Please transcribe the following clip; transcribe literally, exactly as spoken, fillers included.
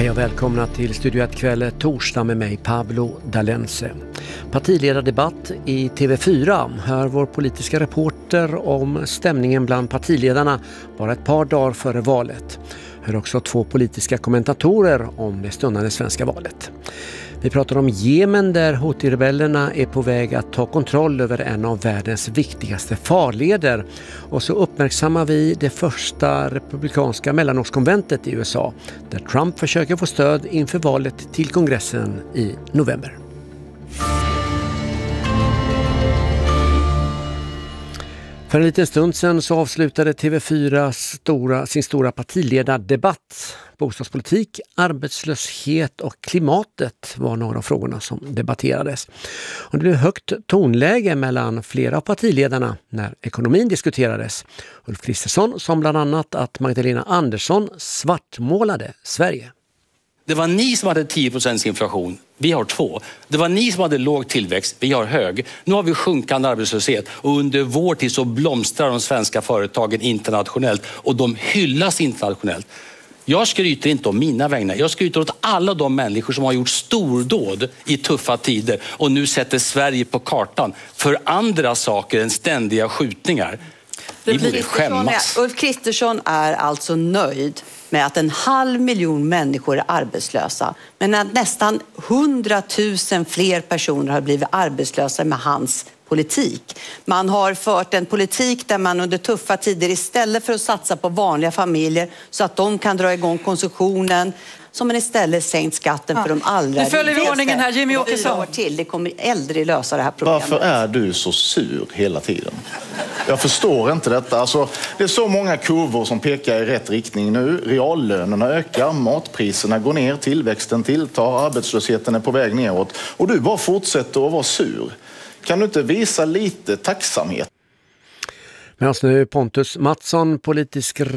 Hej och välkomna till Studio ett kväll torsdag med mig Pablo Dalense. Partiledardebatt i T V fyra hör vår politiska reporter om stämningen bland partiledarna bara ett par dagar före valet. Hör också två politiska kommentatorer om det stundande svenska valet. Vi pratar om Jemen där Houthi-rebellerna är på väg att ta kontroll över en av världens viktigaste farleder. Och så uppmärksammar vi det första republikanska mellanårskonventet i U S A där Trump försöker få stöd inför valet till kongressen i november. För en liten stund sedan så avslutade T V fyra stora, sin stora partiledardebatt. Bostadspolitik, arbetslöshet och klimatet var några av frågorna som debatterades. Och det blev högt tonläge mellan flera av partiledarna när ekonomin diskuterades. Ulf Kristersson sa bland annat att Magdalena Andersson svartmålade Sverige. Det var ni som hade tio procent inflation. Vi har två. Det var ni som hade låg tillväxt. Vi har hög. Nu har vi sjunkande arbetslöshet. Och under vår tid så blomstrar de svenska företagen internationellt. Och de hyllas internationellt. Jag skryter inte om mina vägnar. Jag skryter åt alla de människor som har gjort stordåd i tuffa tider. Och nu sätter Sverige på kartan för andra saker än ständiga skjutningar. Vi borde skämmas. Ulf Kristersson är alltså nöjd med att en halv miljon människor är arbetslösa. Men att nästan hundratusen fler personer har blivit arbetslösa med hans politik. Man har fört en politik där man under tuffa tider istället för att satsa på vanliga familjer så att de kan dra igång konsumtionen, som man istället sänkt skatten ja. för de allra. Nu följer vi ordningen här, Jimmy Åkesson. Till. Det kommer äldre lösa det här problemet. Varför är du så sur hela tiden? Jag förstår inte detta. Alltså, det är så många kurvor som pekar i rätt riktning nu. Reallönerna ökar, matpriserna går ner, tillväxten tilltar, arbetslösheten är på väg neråt. Och du bara fortsätter att vara sur. Kan du inte visa lite tacksamhet? Men alltså nu Pontus Mattsson, politisk